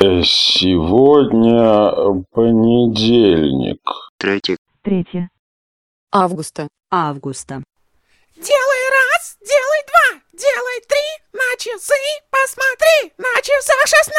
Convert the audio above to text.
Сегодня понедельник. 3 августа. Делай раз, делай два, делай три, на часы посмотри, на часах 16.